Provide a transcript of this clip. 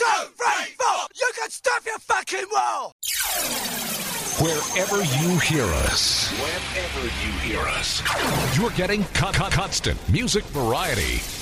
2, 3, 4. You can stop your fucking wall. Wherever you hear us, you're getting constant music variety.